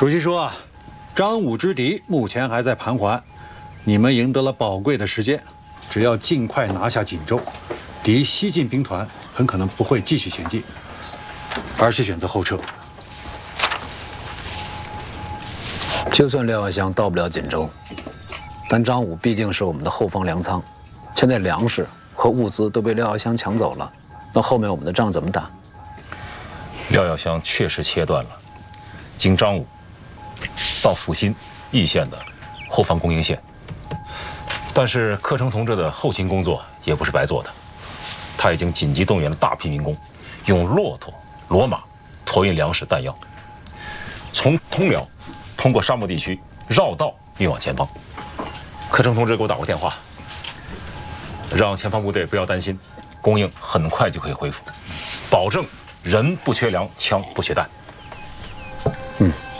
主席说啊，张武之敌目前还在盘桓，你们赢得了宝贵的时间，只要尽快拿下锦州，敌西进兵团很可能不会继续前进，而是选择后撤。 就算廖耀湘到不了锦州，但张武毕竟是我们的后方粮仓，现在粮食和物资都被廖耀湘抢走了，那后面我们的仗怎么打？ 廖耀湘确实切断了经张武到阜新、易县的后方供应线，但是柯承同志的后勤工作也不是白做的，他已经紧急动员了大批民工，用骆驼、骡马驮运粮食弹药，从通辽通过沙漠地区绕道运往前方。柯承同志给我打过电话，让前方部队不要担心，供应很快就可以恢复，保证人不缺粮，枪不缺弹。 嗯。